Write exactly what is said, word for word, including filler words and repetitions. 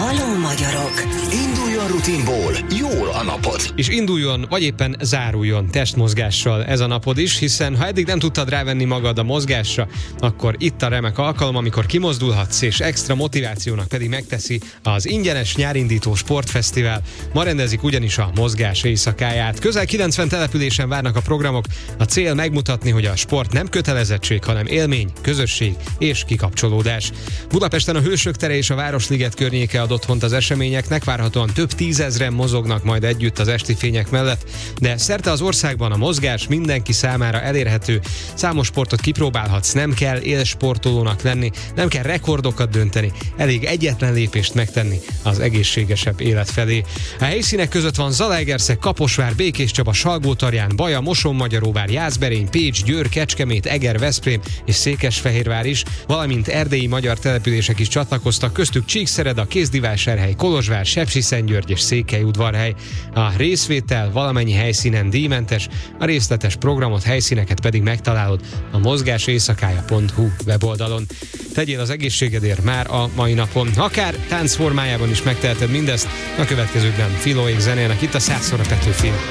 Haló magyarok! Induljon rutinból, jól a napod! És induljon, vagy éppen záruljon testmozgással ez a napod is, hiszen ha eddig nem tudtad rávenni magad a mozgásra, akkor itt a remek alkalom, amikor kimozdulhatsz, és extra motivációnak pedig megteszi az ingyenes nyárindító sportfesztivál. Ma rendezik ugyanis a mozgás éjszakáját. Közel kilencven településen várnak a programok. A cél megmutatni, hogy a sport nem kötelezettség, hanem élmény, közösség és kikapcsolódás. Budapesten a Hősök tere és a Városliget környéke ad otthont az eseményeknek, várhatóan több tízezren mozognak majd együtt az esti fények mellett, de szerte az országban a mozgás mindenki számára elérhető. Számos sportot kipróbálhatsz, nem kell élsportolónak lenni, nem kell rekordokat dönteni, elég egyetlen lépést megtenni az egészségesebb élet felé. A helyszínek között van Zalaegerszeg, Kaposvár, Békéscsaba, Salgótarján, Baja, Mosonmagyaróvár, Jászberény, Pécs, Győr, Kecskemét, Eger, Veszprém és Székesfehérvár is, valamint erdélyi magyar települések is csatlakoztak, köztük Csíkszereda, Kézdivásárhely, Kolozsvár, Sepsiszentgyörgy és Székelyudvarhely. A részvétel valamennyi helyszínen díjmentes, a részletes programot, helyszíneket pedig megtalálod a mozgás éjszakája pont hu weboldalon. Tegyél az egészségedért már a mai napon. Akár tánc formájában is megteheted mindezt, a következőkben Filóék zenélnek itt a Százszor a Petőfin.